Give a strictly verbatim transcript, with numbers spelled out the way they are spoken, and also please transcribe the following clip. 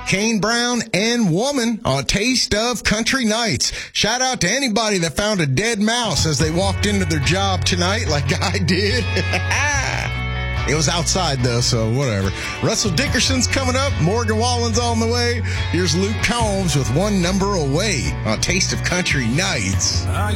Kane Brown and Woman on Taste of Country Nights. Shout out to anybody that found a dead mouse as they walked into their job tonight like I did. It was outside, though, so whatever. Russell Dickerson's coming up. Morgan Wallen's on the way. Here's Luke Combs with One Number Away on Taste of Country Nights.